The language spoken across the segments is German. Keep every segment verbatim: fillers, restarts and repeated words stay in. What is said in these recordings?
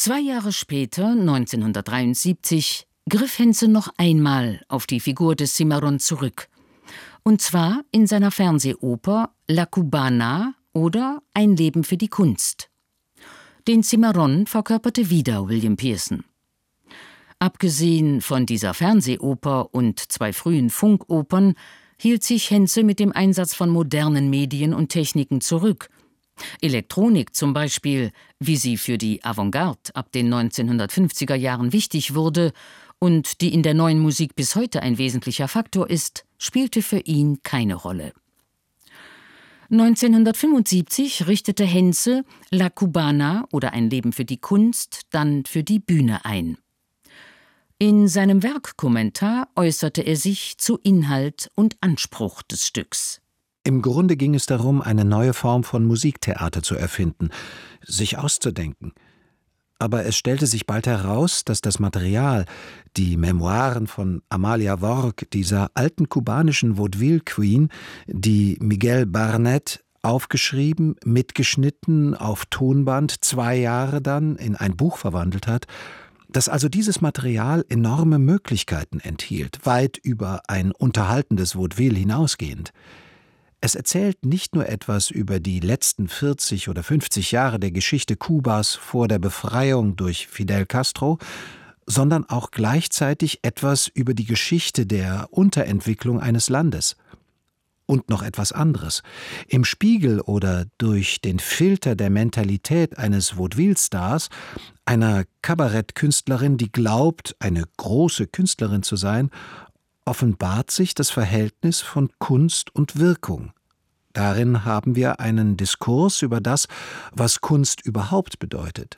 Zwei Jahre später, neunzehnhundertdreiundsiebzig, griff Henze noch einmal auf die Figur des Cimarron zurück. Und zwar in seiner Fernsehoper La Cubana oder Ein Leben für die Kunst. Den Cimarron verkörperte wieder William Pearson. Abgesehen von dieser Fernsehoper und zwei frühen Funkopern hielt sich Henze mit dem Einsatz von modernen Medien und Techniken zurück. Elektronik zum Beispiel, wie sie für die Avantgarde ab den neunzehnhundertfünfziger Jahren wichtig wurde und die in der neuen Musik bis heute ein wesentlicher Faktor ist, spielte für ihn keine Rolle. neunzehnhundertfünfundsiebzig richtete Henze La Cubana oder Ein Leben für die Kunst dann für die Bühne ein. In seinem Werkkommentar äußerte er sich zu Inhalt und Anspruch des Stücks. Im Grunde ging es darum, eine neue Form von Musiktheater zu erfinden, sich auszudenken. Aber es stellte sich bald heraus, dass das Material, die Memoiren von Amalia Worg, dieser alten kubanischen Vaudeville-Queen, die Miguel Barnet aufgeschrieben, mitgeschnitten, auf Tonband, zwei Jahre dann in ein Buch verwandelt hat, dass also dieses Material enorme Möglichkeiten enthielt, weit über ein unterhaltendes Vaudeville hinausgehend. Es erzählt nicht nur etwas über die letzten vierzig oder fünfzig Jahre der Geschichte Kubas vor der Befreiung durch Fidel Castro, sondern auch gleichzeitig etwas über die Geschichte der Unterentwicklung eines Landes. Und noch etwas anderes. Im Spiegel oder durch den Filter der Mentalität eines Vaudeville-Stars, einer Kabarettkünstlerin, die glaubt, eine große Künstlerin zu sein, offenbart sich das Verhältnis von Kunst und Wirkung. Darin haben wir einen Diskurs über das, was Kunst überhaupt bedeutet.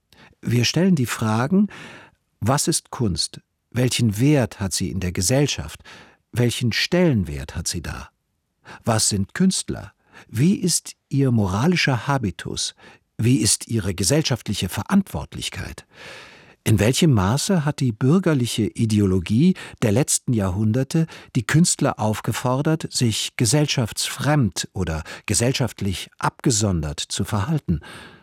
Wir stellen die Fragen: Was ist Kunst? Welchen Wert hat sie in der Gesellschaft? Welchen Stellenwert hat sie da? Was sind Künstler? Wie ist ihr moralischer Habitus? Wie ist ihre gesellschaftliche Verantwortlichkeit? In welchem Maße hat die bürgerliche Ideologie der letzten Jahrhunderte die Künstler aufgefordert, sich gesellschaftsfremd oder gesellschaftlich abgesondert zu verhalten?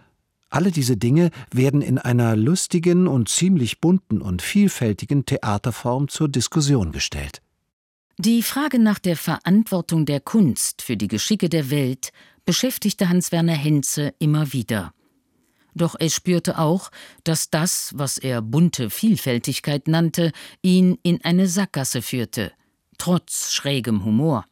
Alle diese Dinge werden in einer lustigen und ziemlich bunten und vielfältigen Theaterform zur Diskussion gestellt. Die Frage nach der Verantwortung der Kunst für die Geschicke der Welt beschäftigte Hans-Werner Henze immer wieder. Doch er spürte auch, dass das, was er bunte Vielfältigkeit nannte, ihn in eine Sackgasse führte, trotz schrägem Humor.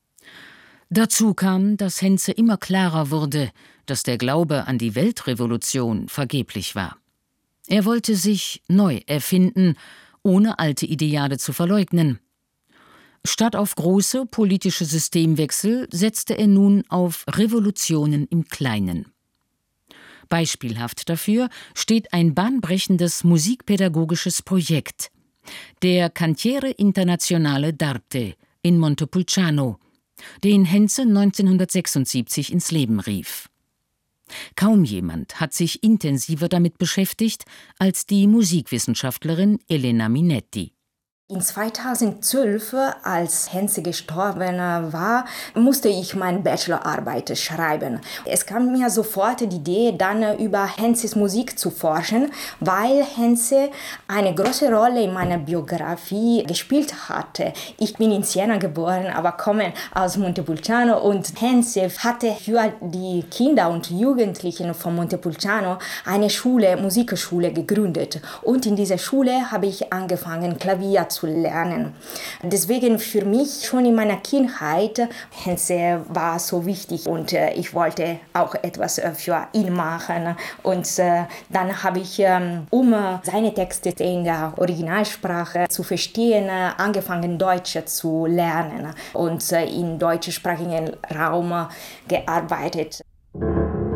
Dazu kam, dass Henze immer klarer wurde, dass der Glaube an die Weltrevolution vergeblich war. Er wollte sich neu erfinden, ohne alte Ideale zu verleugnen. Statt auf große politische Systemwechsel setzte er nun auf Revolutionen im Kleinen. Beispielhaft dafür steht ein bahnbrechendes musikpädagogisches Projekt, der Cantiere Internazionale d'Arte in Montepulciano, den Henze neunzehnhundertsechsundsiebzig ins Leben rief. Kaum jemand hat sich intensiver damit beschäftigt als die Musikwissenschaftlerin Elena Minetti. In zweitausendzwölf, als Henze gestorben war, musste ich meine Bachelorarbeit schreiben. Es kam mir sofort die Idee, dann über Henzes Musik zu forschen, weil Henze eine große Rolle in meiner Biografie gespielt hatte. Ich bin in Siena geboren, aber komme aus Montepulciano, und Henze hatte für die Kinder und Jugendlichen von Montepulciano eine Schule, Musikschule gegründet. Und in dieser Schule habe ich angefangen, Klavier zu zu lernen. Deswegen für mich schon in meiner Kindheit, Henze war so wichtig und äh, ich wollte auch etwas äh, für ihn machen. Und äh, dann habe ich, ähm, um äh, seine Texte in der Originalsprache zu verstehen, äh, angefangen, Deutsch zu lernen und äh, im deutschsprachigen Raum äh, gearbeitet.